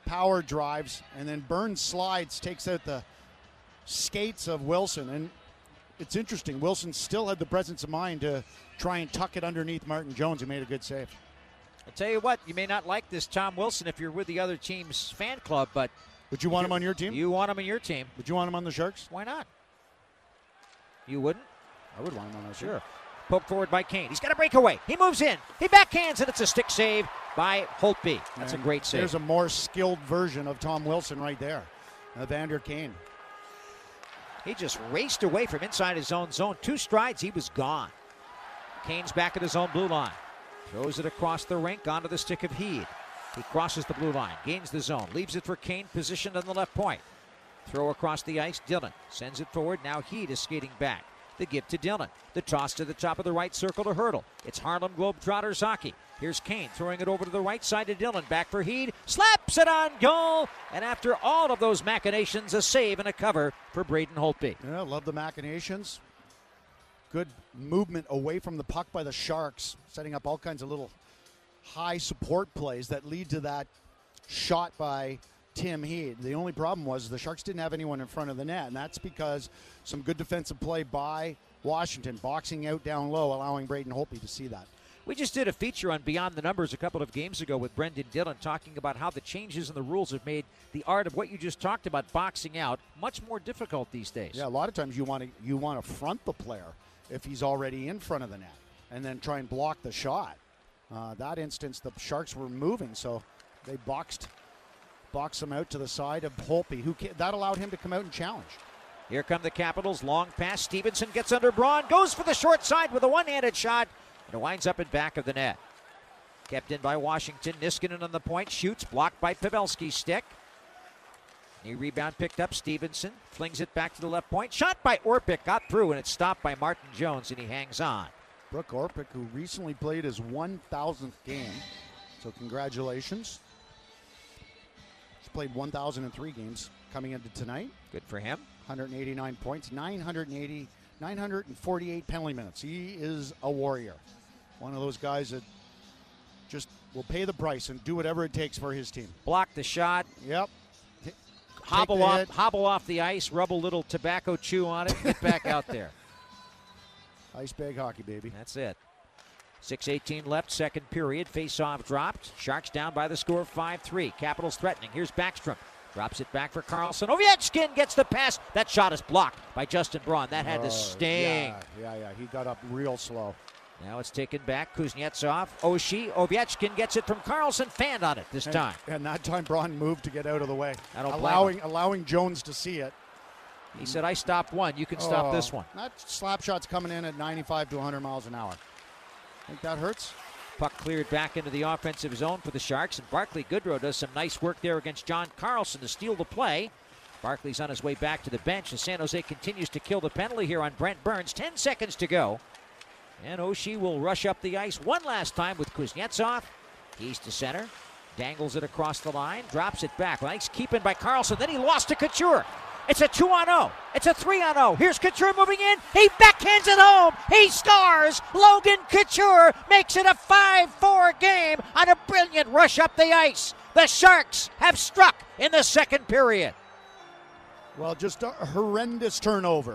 power drives, and then Burns slides, takes out the skates of Wilson. And it's interesting, Wilson still had the presence of mind to try and tuck it underneath Martin Jones, who made a good save. I'll tell you what, you may not like this Tom Wilson if you're with the other team's fan club, but would you want him on your team? You want him on your team. Would you want him on the Sharks? Why not? You wouldn't? I would want him on our team. Sure. Poked forward by Kane. He's got a breakaway. He moves in. He backhands, and it's a stick save by Holtby. That's a great save. There's a more skilled version of Tom Wilson right there. Evander Kane. He just raced away from inside his own zone. 2 strides, he was gone. Kane's back at his own blue line. Throws it across the rink onto the stick of Heed. He crosses the blue line, gains the zone, leaves it for Kane, positioned on the left point. Throw across the ice, Dillon sends it forward. Now Heed is skating back. The give to Dillon. The toss to the top of the right circle to Hurdle. It's Harlem Globetrotters hockey. Here's Kane throwing it over to the right side to Dillon. Back for Heed. Slaps it on goal. And after all of those machinations, a save and a cover for Braden Holtby. Yeah, love the machinations. Good movement away from the puck by the Sharks, setting up all kinds of little high support plays that lead to that shot by Tim Heed. The only problem was the Sharks didn't have anyone in front of the net, and that's because some good defensive play by Washington, boxing out down low, allowing Braden Holtby to see that. We just did a feature on Beyond the Numbers a couple of games ago with Brendan Dillon, talking about how the changes in the rules have made the art of what you just talked about, boxing out, much more difficult these days. Yeah, a lot of times you want to front the player if he's already in front of the net, and then try and block the shot. That instance, the Sharks were moving, so they boxed him out to the side of Holtby. That allowed him to come out and challenge. Here come the Capitals. Long pass. Stevenson gets under Braun. Goes for the short side with a one-handed shot. And it winds up in back of the net. Kept in by Washington. Niskanen on the point. Shoots. Blocked by Pavelski's stick. Knee rebound picked up. Stevenson flings it back to the left point. Shot by Orpik. Got through, and it's stopped by Martin Jones, and he hangs on. Brooke Orpik, who recently played his 1,000th game. So congratulations. He's played 1,003 games coming into tonight. Good for him. 189 points, 948 penalty minutes. He is a warrior. One of those guys that just will pay the price and do whatever it takes for his team. Block the shot. Yep. Hobble off the ice, rub a little tobacco chew on it, get back out there. Ice bag hockey, baby. That's it. 6:18 left, second period. Face-off dropped. Sharks down by the score of 5-3. Capitals threatening. Here's Backstrom. Drops it back for Karlsson. Ovechkin gets the pass. That shot is blocked by Justin Braun. That had to sting. Yeah. He got up real slow. Now it's taken back. Kuznetsov. Oshie. Ovechkin gets it from Karlsson. Fanned on it this time. And that time Braun moved to get out of the way. Allowing Jones to see it. He said, I stopped one. You can stop this one. That slap shot's coming in at 95 to 100 miles an hour. Think that hurts? Puck cleared back into the offensive zone for the Sharks, and Barclay Goodrow does some nice work there against John Karlsson to steal the play. Barclay's on his way back to the bench, and San Jose continues to kill the penalty here on Brent Burns. 10 seconds to go. And Oshie will rush up the ice one last time with Kuznetsov. He's to center. Dangles it across the line. Drops it back. Nice keeping by Karlsson. Then he lost to Couture. It's a 2-on-0. It's a 3-on-0. Here's Couture moving in. He backhands it home. He scores. Logan Couture makes it a 5-4 game on a brilliant rush up the ice. The Sharks have struck in the second period. Well, just a horrendous turnover.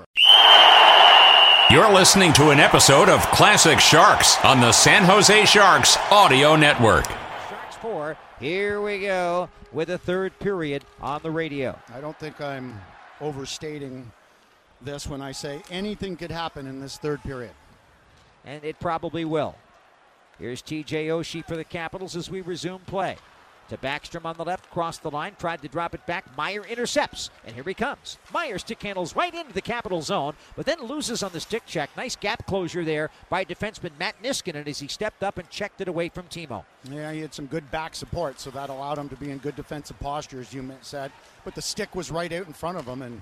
You're listening to an episode of Classic Sharks on the San Jose Sharks Audio Network. Sharks 4. Here we go with the third period on the radio. I don't think I'm overstating this when I say anything could happen in this third period. And it probably will. Here's TJ Oshie for the Capitals as we resume play. To Backstrom on the left, crossed the line, tried to drop it back. Meyer intercepts, and here he comes. Meyer stick handles right into the Capital zone, but then loses on the stick check. Nice gap closure there by defenseman Matt Niskanen as he stepped up and checked it away from Timo. Yeah, he had some good back support, so that allowed him to be in good defensive posture, as you said. But the stick was right out in front of him, and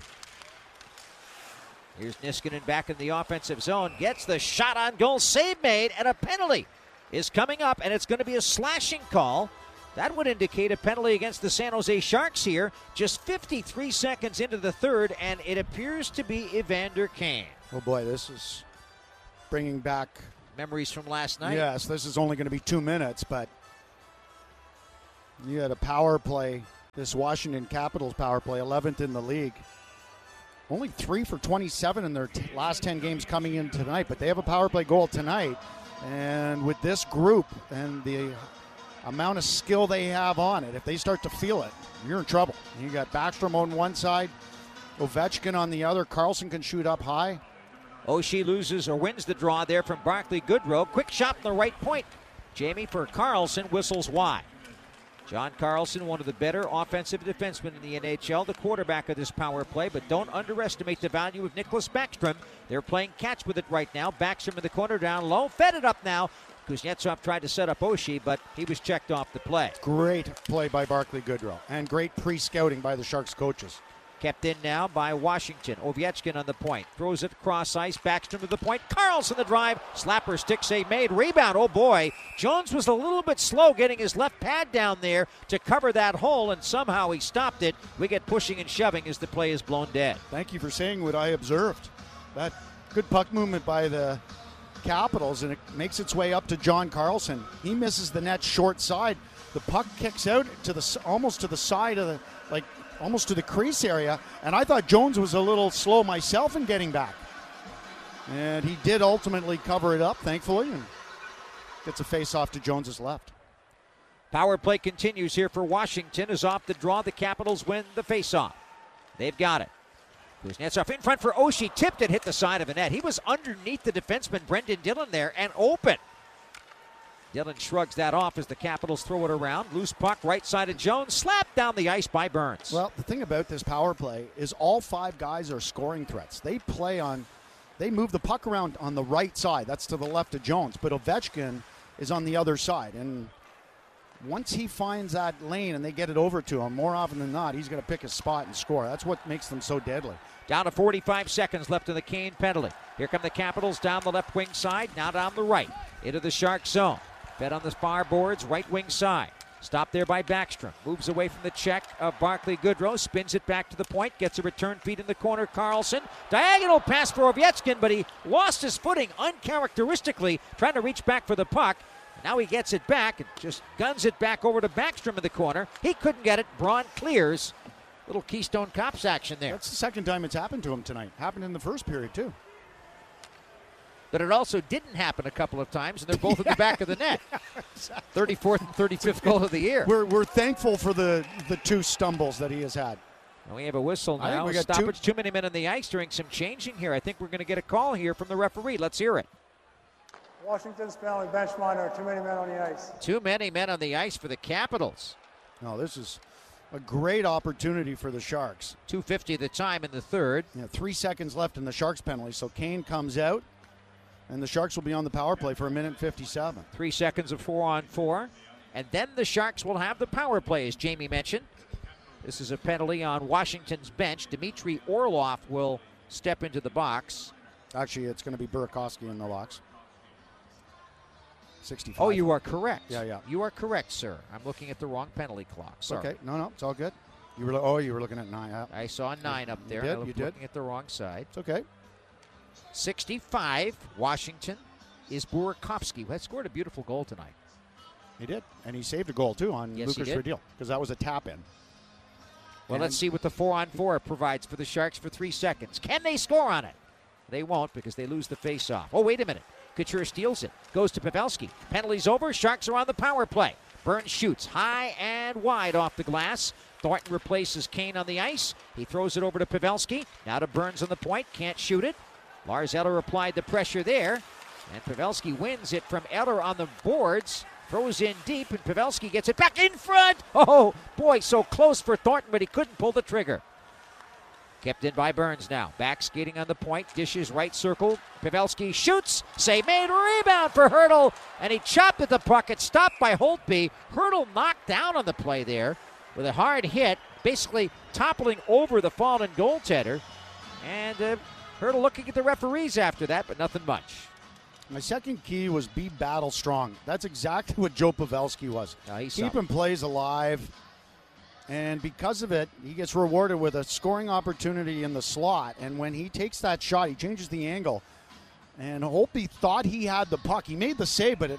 here's Niskanen back in the offensive zone. Gets the shot on goal, save made, and a penalty is coming up, and it's going to be a slashing call. That would indicate a penalty against the San Jose Sharks here. Just 53 seconds into the third, and it appears to be Evander Kane. Oh boy, this is bringing back memories from last night. Yes, this is only going to be 2 minutes, but you had a power play This Washington Capitals power play, 11th in the league. Only 3 for 27 in their last 10 games coming in tonight, but they have a power play goal tonight. And with this group and the amount of skill they have on it, if they start to feel it, you're in trouble. You got Backstrom on one side, Ovechkin on the other. Carlson can shoot up high. Oshie loses or wins the draw there from Barclay Goodrow. Quick shot from the right point. Jamie for Carlson whistles wide. John Carlson, one of the better offensive defensemen in the NHL, the quarterback of this power play, but don't underestimate the value of Nicholas Backstrom. They're playing catch with it right now. Backstrom in the corner down low, fed it up now. Kuznetsov tried to set up Oshie, but he was checked off the play. Great play by Barclay Goodrow, and great pre-scouting by the Sharks coaches. Kept in now by Washington. Ovechkin on the point. Throws it cross ice. Backstrom to the point. Carlson the drive. Slapper stick save made. Rebound. Oh boy. Jones was a little bit slow getting his left pad down there to cover that hole, and somehow he stopped it. We get pushing and shoving as the play is blown dead. Thank you for saying what I observed. That good puck movement by the Capitals, and it makes its way up to John Carlson. He misses the net short side. The puck kicks out to the almost to the side of the almost to the crease area, and I thought Jones was a little slow myself in getting back. And he did ultimately cover it up, thankfully, and gets a face-off to Jones's left. Power play continues here for Washington. Is off the draw. The Capitals win the face-off. They've got it. Kuznetsov in front for Oshie. Tipped it, hit the side of the net. He was underneath the defenseman, Brendan Dillon, there, and open. Dillon shrugs that off as the Capitals throw it around. Loose puck, right side of Jones. Slapped down the ice by Burns. Well, the thing about this power play is all 5 guys are scoring threats. They move the puck around on the right side. That's to the left of Jones. But Ovechkin is on the other side. And once he finds that lane and they get it over to him, more often than not, he's going to pick his spot and score. That's what makes them so deadly. Down to 45 seconds left in the Kane penalty. Here come the Capitals down the left wing side, now down the right, into the Shark zone. Fed on the far boards, right wing side. Stopped there by Backstrom. Moves away from the check of Barclay Goodrow. Spins it back to the point. Gets a return feed in the corner. Carlson. Diagonal pass for Ovechkin, but he lost his footing uncharacteristically, trying to reach back for the puck. Now he gets it back and just guns it back over to Backstrom in the corner. He couldn't get it. Braun clears. Little Keystone Cops action there. That's the second time it's happened to him tonight. Happened in the first period, too. But it also didn't happen a couple of times, and they're both in the back of the net. 34th and 35th goal of the year. We're thankful for the 2 stumbles that he has had. And we have a whistle now. We got Stoppage, too many men on the ice during some changing here. I think we're going to get a call here from the referee. Let's hear it. Washington's penalty, bench minor, too many men on the ice. Too many men on the ice for the Capitals. No, this is a great opportunity for the Sharks. 2:50 the time in the third. 3 seconds left in the Sharks penalty, so Kane comes out. And the Sharks will be on the power play for 1:57. 3 seconds of 4-on-4. And then the Sharks will have the power play, as Jamie mentioned. This is a penalty on Washington's bench. Dmitry Orlov will step into the box. Actually, it's going to be Burakovsky in the box. 65. Oh, you are correct. Yeah. You are correct, sir. I'm looking at the wrong penalty clock. Sorry. Okay, no, it's all good. You were looking at 9. Yeah. I saw 9 up there. You I was did. looking at the wrong side. It's okay. 65, Washington, is Burakovsky, who had scored a beautiful goal tonight. He did, and he saved a goal, too, on Lucas Radil, because that was a tap-in. Well, let's see what the 4-on-4 provides for the Sharks for 3 seconds. Can they score on it? They won't because they lose the face-off. Oh, wait a minute. Couture steals it. Goes to Pavelski. Penalty's over. Sharks are on the power play. Burns shoots high and wide off the glass. Thornton replaces Kane on the ice. He throws it over to Pavelski. Now to Burns on the point. Can't shoot it. Lars Eller applied the pressure there. And Pavelski wins it from Eller on the boards. Throws in deep, and Pavelski gets it back in front. Oh, boy, so close for Thornton, but he couldn't pull the trigger. Kept in by Burns now. Back skating on the point. Dishes right circle. Pavelski shoots. Save made. Rebound for Hertl. And he chopped at the puck. It's stopped by Holtby. Hertl knocked down on the play there with a hard hit, basically toppling over the fallen goaltender. And Hertl looking at the referees after that, but nothing much. My second key was be battle strong. That's exactly what Joe Pavelski was. Keeping plays alive. And because of it, he gets rewarded with a scoring opportunity in the slot. And when he takes that shot, he changes the angle. And Holtby thought he had the puck. He made the save, but it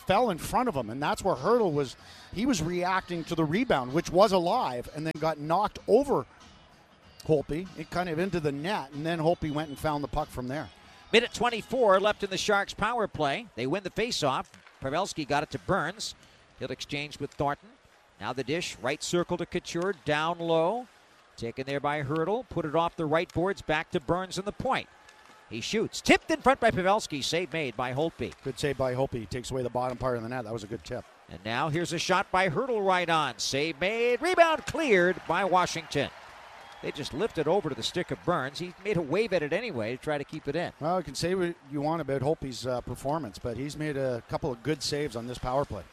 fell in front of him, and that's where Hurdle was. He was reacting to the rebound, which was alive, and then got knocked over Holtby, it kind of into the net, and then Holtby went and found the puck from there. Minute 24 left in the Sharks' power play. They win the faceoff. Pavelski got it to Burns. He'll exchange with Thornton. Now the dish, right circle to Couture, down low. Taken there by Hurdle. Put it off the right boards, back to Burns in the point. He shoots. Tipped in front by Pavelski. Save made by Holtby. Good save by Holtby. He takes away the bottom part of the net. That was a good tip. And now here's a shot by Hurdle right on. Save made. Rebound cleared by Washington. They just lifted over to the stick of Burns. He made a wave at it anyway to try to keep it in. Well, you can say what you want about Holtby's performance, but he's made a couple of good saves on this power play.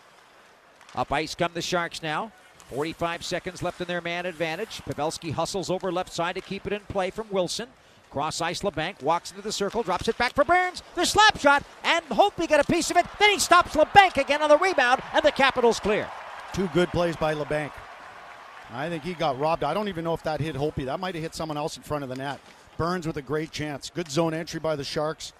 Up ice come the Sharks now. 45 seconds left in their man advantage. Pavelski hustles over left side to keep it in play from Wilson. Cross ice, LeBanc walks into the circle, drops it back for Burns. The slap shot, and Holtby got a piece of it. Then he stops LeBanc again on the rebound, and the Capitals clear. Two good plays by LeBanc. I think he got robbed. I don't even know if that hit Holtby. That might have hit someone else in front of the net. Burns with a great chance. Good zone entry by the Sharks.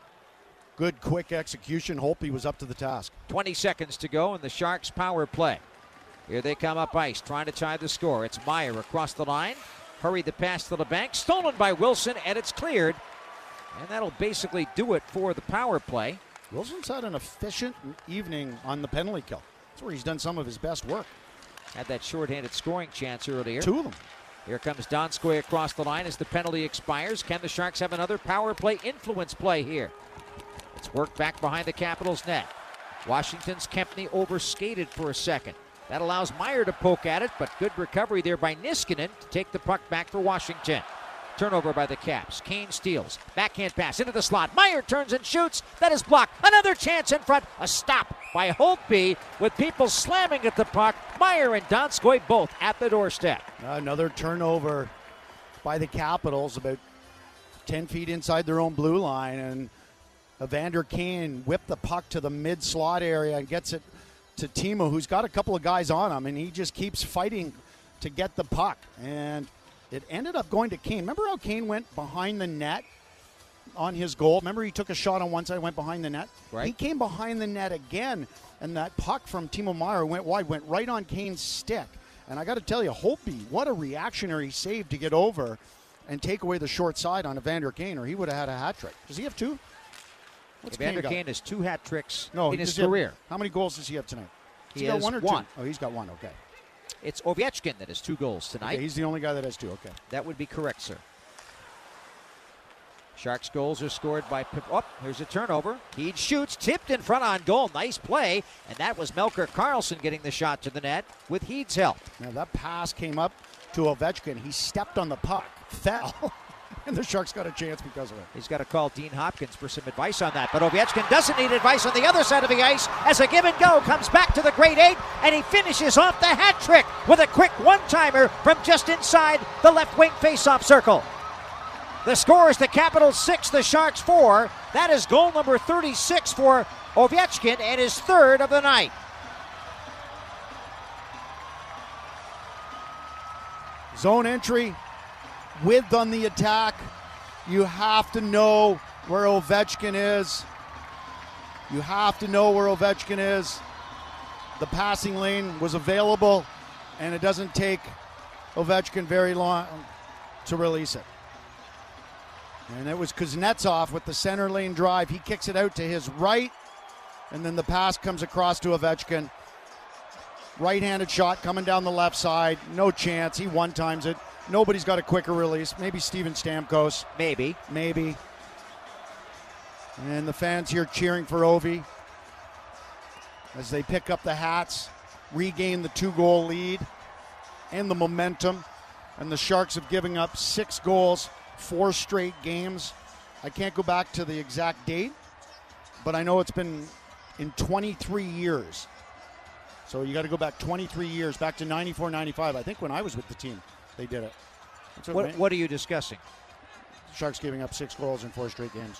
Good quick execution. Holtby was up to the task. 20 seconds to go in the Sharks' power play. Here they come up ice, trying to tie the score. It's Meyer across the line. Hurried the pass to the bank. Stolen by Wilson, and it's cleared. And that'll basically do it for the power play. Wilson's had an efficient evening on the penalty kill. That's where he's done some of his best work. Had that shorthanded scoring chance earlier. Two of them. Here comes Donskoy across the line as the penalty expires. Can the Sharks have another power play influence play here? It's worked back behind the Capitals' net. Washington's Kempny overskated for a second. That allows Meyer to poke at it, but good recovery there by Niskanen to take the puck back for Washington. Turnover by the Caps. Kane steals. Backhand pass into the slot. Meyer turns and shoots. That is blocked. Another chance in front. A stop by Holtby with people slamming at the puck. Meyer and Donskoy both at the doorstep. Another turnover by the Capitals about 10 feet inside their own blue line. And Evander Kane whipped the puck to the mid-slot area and gets it to Timo, who's got a couple of guys on him, and he just keeps fighting to get the puck. And it ended up going to Kane. Remember how Kane went behind the net on his goal? Remember he took a shot on one side, went behind the net? Right. He came behind the net again, and that puck from Timo Meyer went wide, went right on Kane's stick. And I got to tell you, Holtby, what a reactionary save to get over and take away the short side on Evander Kane, or he would have had a hat trick. Does he have two? Evander Kane has 2 hat tricks in his career. career. How many goals does he have tonight? He got has one or one. two? Oh, he's got one, okay. It's Ovechkin that has 2 goals tonight. Okay, he's the only guy that has 2, okay. That would be correct, sir. Sharks goals are scored by here's a turnover. He shoots, tipped in front on goal. Nice play. And that was Melker Karlsson getting the shot to the net with Heed's help. Now that pass came up to Ovechkin. He stepped on the puck, fell, and the Sharks got a chance because of it. He's got to call Dean Hopkins for some advice on that. But Ovechkin doesn't need advice on the other side of the ice as a give and go comes back to the grade 8, and he finishes off the hat trick with a quick one-timer from just inside the left wing faceoff circle. The score is the Capitals 6, the Sharks 4. That is goal number 36 for Ovechkin and his 3rd of the night. Zone entry, width on the attack. You have to know where Ovechkin is. You have to know where Ovechkin is. The passing lane was available, and it doesn't take Ovechkin very long to release it. And it was Kuznetsov with the center lane drive. He kicks it out to his right, and then the pass comes across to Ovechkin. Right-handed shot coming down the left side. No chance. He one-times it. Nobody's got a quicker release. Maybe Steven Stamkos. Maybe. And the fans here cheering for Ovi as they pick up the hats, regain the 2-goal lead and the momentum. And the Sharks have given up 6 goals, 4 straight games. I can't go back to the exact date, but I know it's been in 23 years. So you got to go back 23 years, back to 94-95. I think when I was with the team, they did it. What are you discussing? Sharks giving up 6 goals in 4 straight games.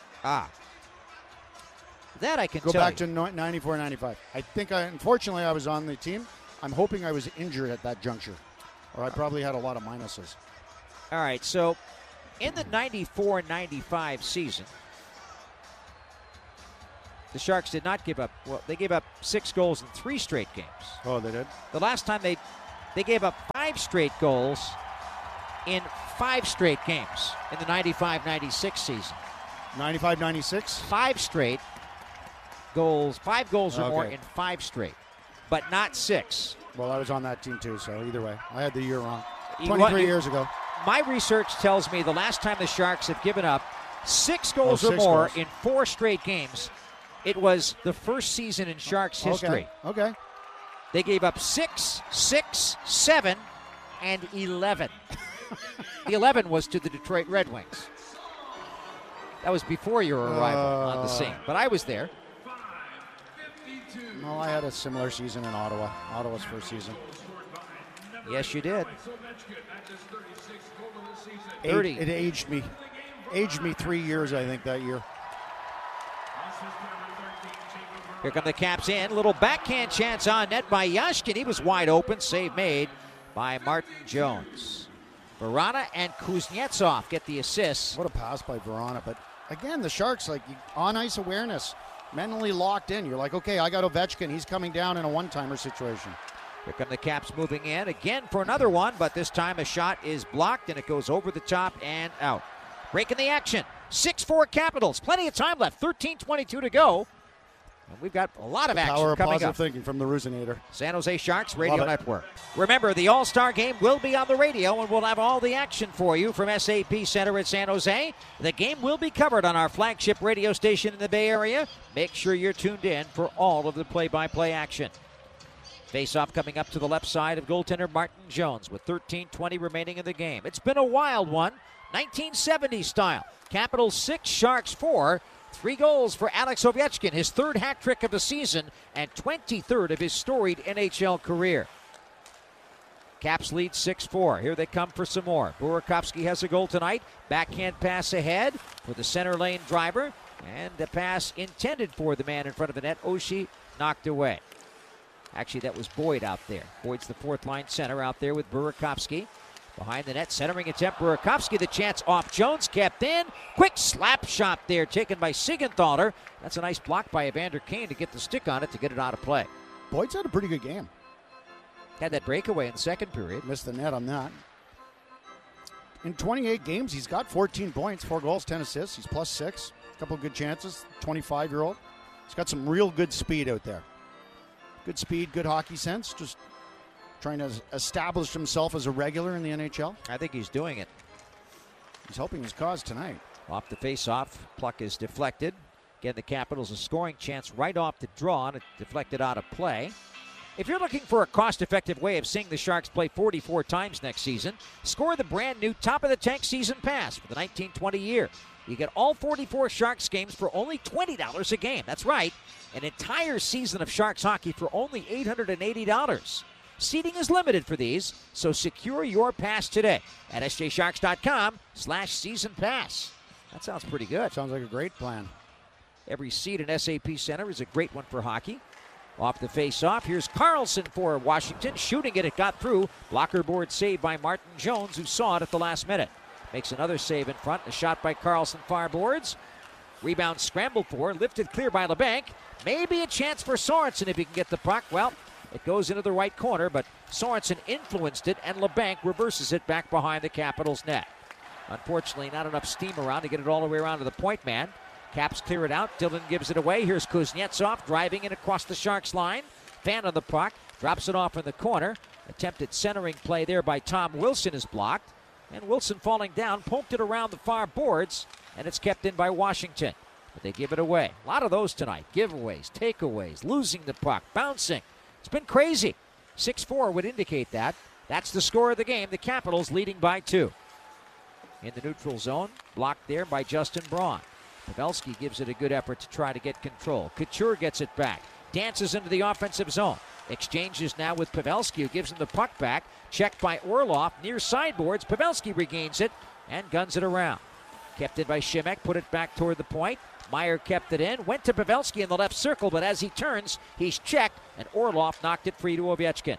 That I can go tell back you. to 94-95. I think unfortunately I was on the team. I'm hoping I was injured at that juncture, or I probably had a lot of minuses. All right, so in the 94-95 season, The Sharks did not give up. Well, they gave up 6 goals in 3 straight games. Oh, they did? The last time they gave up 5 straight goals in 5 straight games in the 95-96 season. 95-96? 5 straight goals, 5 goals or more Okay. in 5 straight, but not 6. Well, I was on that team too, so either way. I had the year wrong. You 23 want- years ago. My research tells me the last time the Sharks have given up 6 goals or 6 more goals. in 4 straight games, it was the first season in Sharks history. Okay. They gave up 6, 6, 7, and 11. The 11 was to the Detroit Red Wings. That was before your arrival on the scene, but I was there. No, I had a similar season in Ottawa. Ottawa's first season. Yes, you did. 30. 30. It aged me. Aged me 3 years, I think, that year. Here come the Caps in. Little backhand chance on net by Yashkin. He was wide open. Save made by Martin Jones. Verana and Kuznetsov get the assists. What a pass by Verana. But again, the Sharks, on ice awareness, mentally locked in. You're like, okay, I got Ovechkin. He's coming down in a one-timer situation. Here come the Caps moving in again for another one, but this time a shot is blocked and it goes over the top and out. Breaking the action. 6-4 Capitals. Plenty of time left. 13:22 to go. And we've got a lot of action Power of coming positive up. thinking from the Rusinator. San Jose Sharks Radio Love it. Network. Remember, the All-Star Game will be on the radio, and we'll have all the action for you from SAP Center at San Jose. The game will be covered on our flagship radio station in the Bay Area. Make sure you're tuned in for all of the play-by-play action. Face-off coming up to the left side of goaltender Martin Jones with 13:20 remaining in the game. It's been a wild one, 1970 style. Capitals 6, Sharks 4. 3 goals for Alex Ovechkin, his 3rd hat trick of the season and 23rd of his storied NHL career. Caps lead 6-4. Here they come for some more. Burakovsky has a goal tonight. Backhand pass ahead for the center lane driver. And the pass intended for the man in front of the net. Oshie knocked away. Actually, that was Boyd out there. Boyd's the 4th line center out there with Burakovsky. Behind the net, centering attempt. Burakovsky, the chance off Jones, kept in. Quick slap shot there, taken by Siegenthaler. That's a nice block by Evander Kane to get the stick on it to get it out of play. Boyd's had a pretty good game. Had that breakaway in the second period. Missed the net on that. In 28 games, he's got 14 points, 4 goals, 10 assists. He's +6. A couple good chances. 25-year-old. He's got some real good speed out there. Good speed, good hockey sense. Just trying to establish himself as a regular in the NHL. I think he's doing it. He's helping his cause tonight. Off the face-off, puck is deflected. Again, the Capitals a scoring chance right off the draw, and it deflected out of play. If you're looking for a cost-effective way of seeing the Sharks play 44 times next season, score the brand-new top-of-the-tank season pass for the 1920 year. You get all 44 Sharks games for only $20 a game. That's right, an entire season of Sharks hockey for only $880. Seating is limited for these, so secure your pass today at sjsharks.com/season pass. That sounds pretty good. Sounds like a great plan. Every seat in SAP Center is a great one for hockey. Off the face-off, here's Carlson for Washington. Shooting it, it got through. Blocker board save by Martin Jones, who saw it at the last minute. Makes another save in front. A shot by Carlson, far boards. Rebound scrambled for, lifted clear by LeBanc. Maybe a chance for Sorensen if he can get the puck. Well, it goes into the right corner, but Sorensen influenced it, and LeBanc reverses it back behind the Capitals' net. Unfortunately, not enough steam around to get it all the way around to the point man. Caps clear it out. Dillon gives it away. Here's Kuznetsov driving in across the Sharks line. Fan on the puck. Drops it off in the corner. Attempted centering play there by Tom Wilson is blocked. And Wilson falling down, poked it around the far boards, and it's kept in by Washington. But they give it away. A lot of those tonight. Giveaways, takeaways, losing the puck, bouncing. It's been crazy. 6-4 would indicate that. That's the score of the game. The Capitals leading by 2. In the neutral zone, blocked there by Justin Braun. Pavelski gives it a good effort to try to get control. Couture gets it back. Dances into the offensive zone. Exchanges now with Pavelski, who gives him the puck back. Checked by Orlov near sideboards. Pavelski regains it and guns it around. Kept in by Šimek, put it back toward the point. Meyer kept it in, went to Pavelski in the left circle, but as he turns, he's checked, and Orlov knocked it free to Ovechkin.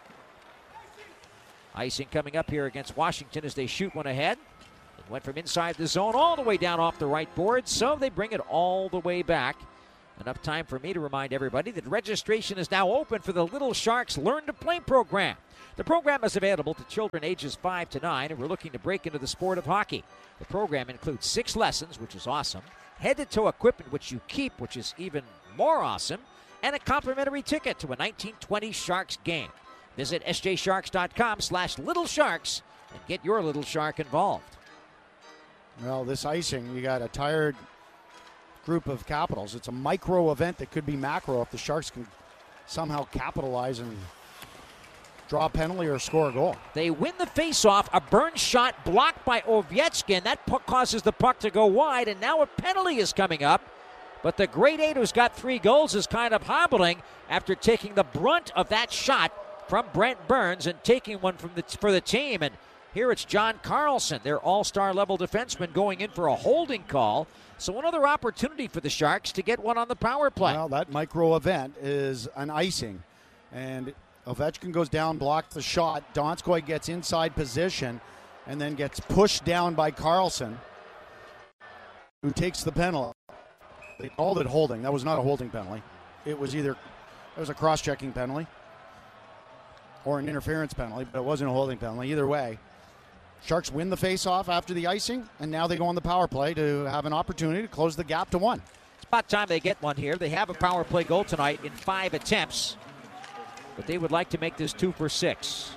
Icing coming up here against Washington as they shoot one ahead. It went from inside the zone all the way down off the right board, so they bring it all the way back. Enough time for me to remind everybody that registration is now open for the Little Sharks Learn to Play program. The program is available to children ages 5 to 9 who are looking to break into the sport of hockey. The program includes 6 lessons, which is awesome, head-to-toe equipment, which you keep, which is even more awesome, and a complimentary ticket to a 1920 Sharks game. Visit sjsharks.com/Little Sharks and get your little shark involved. Well, this icing, you got a tired group of Capitals. It's a micro event that could be macro if the Sharks can somehow capitalize and draw a penalty or score a goal. They win the faceoff. A Burns shot blocked by Ovechkin. That puck causes the puck to go wide, and now a penalty is coming up. But the Great Eight, who's got 3 goals, is kind of hobbling after taking the brunt of that shot from Brent Burns and taking one for the team. And here it's John Carlson, their all-star level defenseman, going in for a holding call. So another opportunity for the Sharks to get one on the power play. Well, that micro event is an icing. And Ovechkin goes down, blocks the shot. Donskoy gets inside position and then gets pushed down by Carlson, who takes the penalty. They called it holding. That was not a holding penalty. It was a cross-checking penalty or an interference penalty, but it wasn't a holding penalty. Either way, Sharks win the face-off after the icing, and now they go on the power play to have an opportunity to close the gap to 1. It's about time they get one here. They have a power play goal tonight in 5 attempts, but they would like to make this 2 for 6.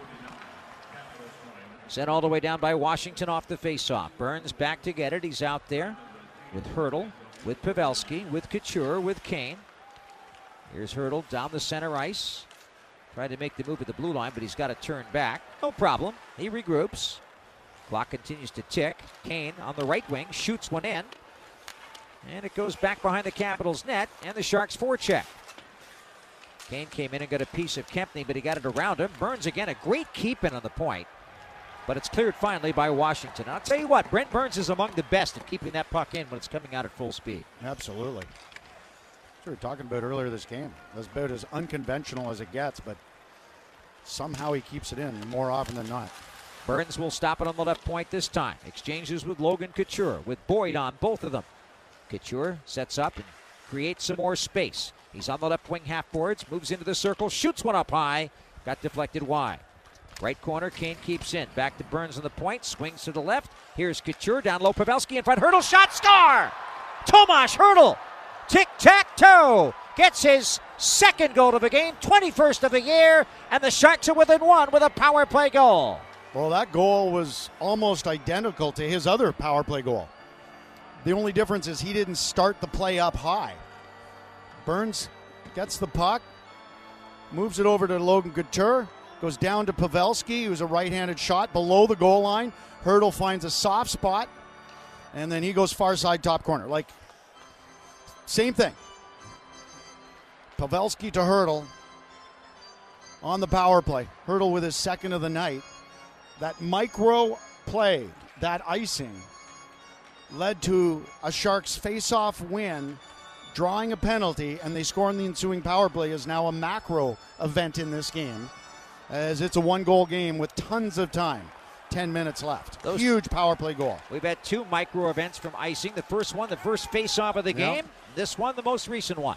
Sent all the way down by Washington off the face-off. Burns back to get it. He's out there with Hertl, with Pavelski, with Couture, with Kane. Here's Hertl down the center ice. Tried to make the move at the blue line, but he's got to turn back. No problem. He regroups. Clock continues to tick. Kane on the right wing shoots one in. And it goes back behind the Capitals net and the Sharks forecheck. Kane came in and got a piece of Kempny, but he got it around him. Burns again, a great keep in on the point. But it's cleared finally by Washington. I'll tell you what, Brent Burns is among the best at keeping that puck in when it's coming out at full speed. Absolutely. That's what we were talking about earlier this game. That's about as unconventional as it gets, but somehow he keeps it in more often than not. Burns will stop it on the left point this time. Exchanges with Logan Couture, with Boyd on both of them. Couture sets up and creates some more space. He's on the left wing half boards, moves into the circle, shoots one up high, got deflected wide. Right corner, Kane keeps in. Back to Burns on the point, swings to the left. Here's Couture, down low, Pavelski in front. Hertl shot, score! Tomas Hertl, tic-tac-toe, gets his 2nd goal of the game, 21st of the year, and the Sharks are within 1 with a power play goal. Well, that goal was almost identical to his other power play goal. The only difference is he didn't start the play up high. Burns gets the puck, moves it over to Logan Couture, goes down to Pavelski, who's a right-handed shot below the goal line. Hertl finds a soft spot, and then he goes far side top corner. Like, same thing. Pavelski to Hertl on the power play. Hertl with his 2nd of the night. That micro play, that icing, led to a Sharks face-off win, drawing a penalty, and they score in the ensuing power play is now a macro event in this game, as it's a 1-goal game with tons of time. 10 minutes left. Huge power play goal. We've had 2 micro events from icing. The first one, the first face-off of the game. This one, the most recent one.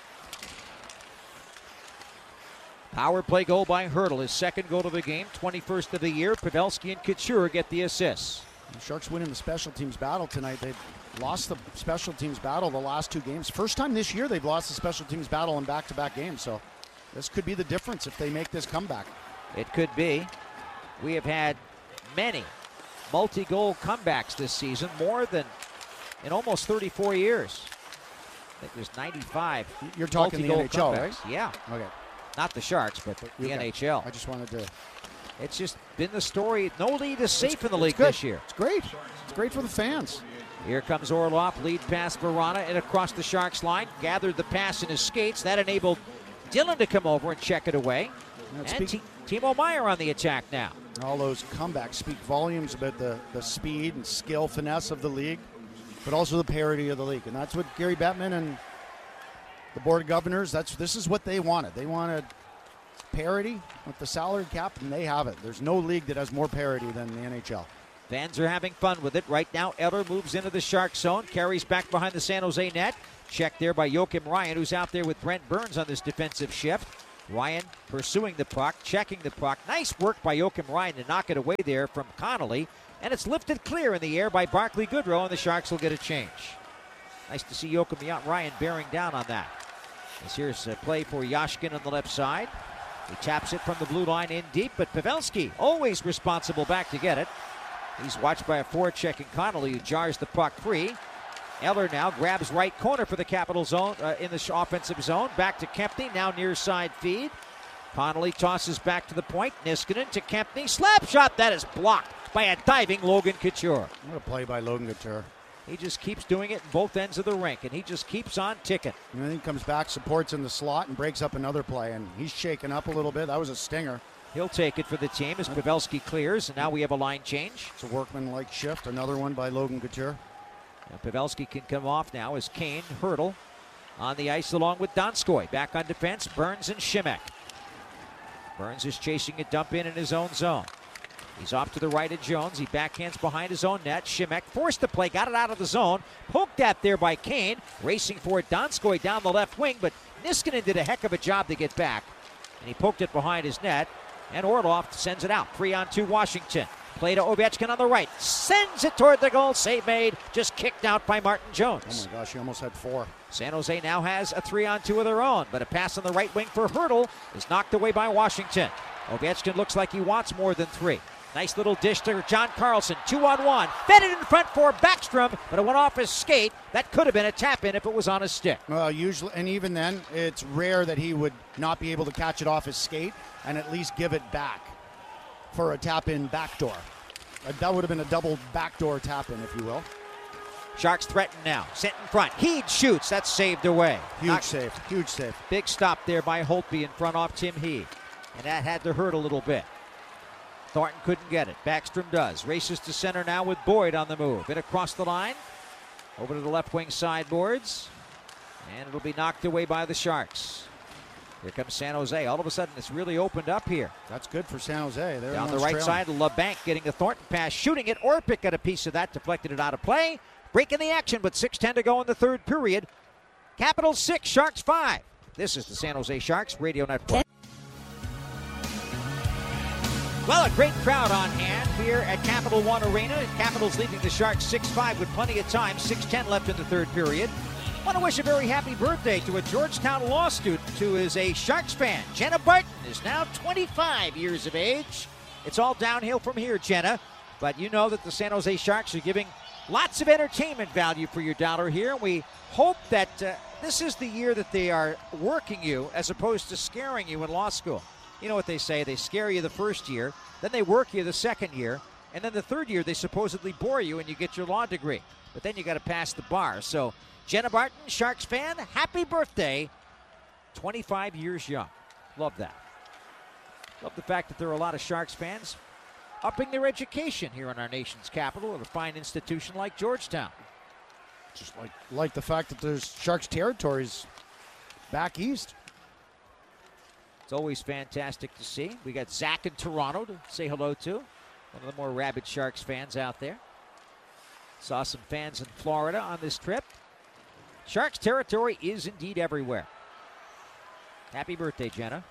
Power play goal by Hertl, his 2nd goal of the game, 21st of the year. Pavelski and Couture get the assists. The Sharks winning the special teams battle tonight. They've lost the special teams battle the last 2 games. First time this year they've lost the special teams battle in back-to-back games. So this could be the difference if they make this comeback. It could be. We have had many multi-goal comebacks this season, more than in almost 34 years. I think there's 95 You're talking the NHL, comebacks. right? Yeah. Okay. Not the Sharks, but the NHL. I just wanted to... It's just been the story. No lead is safe in the league good. this year. It's great. It's great for the fans. Here comes Orlov, lead pass Verana, and across the Sharks line. Gathered the pass in his skates. That enabled Dillon to come over and check it away. And Timo Meier on the attack now. All those comebacks speak volumes about the speed and skill, finesse of the league, but also the parity of the league. And that's what Gary Bettman and the Board of Governors, this is what they wanted. They wanted parity with the salary cap, and they have it. There's no league that has more parity than the NHL. Fans are having fun with it. Right now, Eller moves into the Shark zone, carries back behind the San Jose net. Check there by Joakim Ryan, who's out there with Brent Burns on this defensive shift. Ryan pursuing the puck, checking the puck. Nice work by Joakim Ryan to knock it away there from Connolly. And it's lifted clear in the air by Barclay Goodrow, and the Sharks will get a change. Nice to see Joakim Ryan bearing down on that. As here's a play for Yashkin on the left side. He taps it from the blue line in deep, but Pavelski always responsible back to get it. He's watched by a forechecking Connolly, who jars the puck free. Eller now grabs right corner for the Capital zone in the offensive zone. Back to Kempny, now near side feed. Connolly tosses back to the point. Niskanen to Kempny. Slap shot, that is blocked by a diving Logan Couture. What a play by Logan Couture. He just keeps doing it in both ends of the rink, and he just keeps on ticking. And then he comes back, supports in the slot, and breaks up another play. And he's shaken up a little bit. That was a stinger. He'll take it for the team as Pavelski clears, and now we have a line change. It's a workman-like shift. Another one by Logan Couture. And Pavelski can come off now as Kane, Hurdle on the ice along with Donskoy. Back on defense, Burns and Šimek. Burns is chasing a dump in his own zone. He's off to the right of Jones. He backhands behind his own net. Šimek forced the play, got it out of the zone. Poked at there by Kane. Racing for it, Donskoy down the left wing, but Niskanen did a heck of a job to get back. And he poked it behind his net. And Orlov sends it out. 3-on-2 Washington. Play to Ovechkin on the right. Sends it toward the goal. Save made. Just kicked out by Martin Jones. Oh my gosh, he almost had 4. San Jose now has a 3-on-2 of their own, but a pass on the right wing for Hurdle is knocked away by Washington. Ovechkin looks like he wants more than 3. Nice little dish to John Carlson. 2-on-1. Fed it in front for Backstrom, but it went off his skate. That could have been a tap-in if it was on his stick. Well, usually, and even then, it's rare that he would not be able to catch it off his skate and at least give it back for a tap-in backdoor. That would have been a double backdoor tap-in, if you will. Sharks threaten now. Sent in front. Heed shoots. That's saved away. Huge save. Huge save. Big stop there by Holtby in front off Tim Heed. And that had to hurt a little bit. Thornton couldn't get it. Backstrom does. Races to center now with Boyd on the move. In across the line. Over to the left wing sideboards. And it'll be knocked away by the Sharks. Here comes San Jose. All of a sudden, it's really opened up here. That's good for San Jose. They're down the right side, LeBanc getting the Thornton pass, shooting it. Orpik got a piece of that, deflected it out of play. Breaking the action, but 6:10 to go in the third period. Capitals 6, Sharks 5. This is the San Jose Sharks Radio Network. Well, a great crowd on hand here at Capital One Arena. Capitals leading the Sharks 6-5 with plenty of time. 6:10 left in the third period. I want to wish a very happy birthday to a Georgetown law student who is a Sharks fan. Jenna Barton is now 25 years of age. It's all downhill from here, Jenna. But you know that the San Jose Sharks are giving lots of entertainment value for your dollar here. We hope that this is the year that they are working you as opposed to scaring you in law school. You know what they say, they scare you the first year, then they work you the second year, and then the third year they supposedly bore you and you get your law degree. But then you got to pass the bar. So Jenna Barton, Sharks fan, happy birthday. 25 years young. Love that. Love the fact that there are a lot of Sharks fans upping their education here in our nation's capital at a fine institution like Georgetown. Just like the fact that there's Sharks territories back east. It's always fantastic to see. We got Zach in Toronto to say hello to. One of the more rabid Sharks fans out there. Saw some fans in Florida on this trip. Sharks territory is indeed everywhere. Happy birthday, Jenna.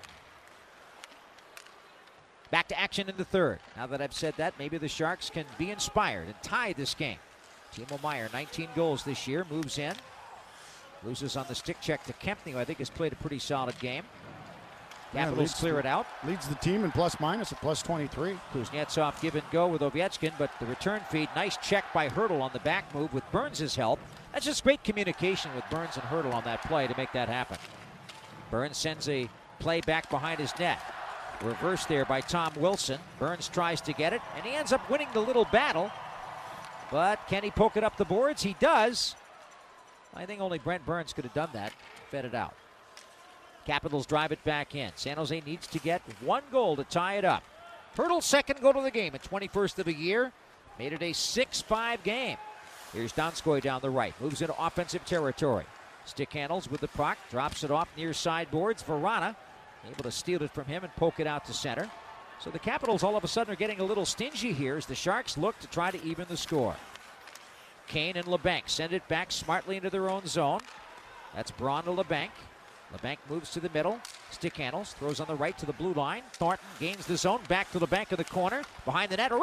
Back to action in the third. Now that I've said that, maybe the Sharks can be inspired and tie this game. Timo Meier, 19 goals this year, moves in. Loses on the stick check to Kempny, who I think has played a pretty solid game. Capitals clear it out. Leads the team in plus-minus at +23. Kuznetsov give and go with Ovechkin, but the return feed, nice check by Hurdle on the back move with Burns' help. That's just great communication with Burns and Hurdle on that play to make that happen. Burns sends a play back behind his net. Reversed there by Tom Wilson. Burns tries to get it, and he ends up winning the little battle. But can he poke it up the boards? He does. I think only Brent Burns could have done that. Fed it out. Capitals drive it back in. San Jose needs to get one goal to tie it up. Hurdle's second goal of the game at 21st of the year. Made it a 6-5 game. Here's Donskoy down the right. Moves into offensive territory. Stick handles with the puck. Drops it off near sideboards. Verana able to steal it from him and poke it out to center. So the Capitals all of a sudden are getting a little stingy here as the Sharks look to try to even the score. Kane and LeBanc send it back smartly into their own zone. That's Braun to LeBanc. LeBanc moves to the middle. Stick handles, throws on the right to the blue line. Thornton gains the zone, back to LeBanc in the corner. Behind the net.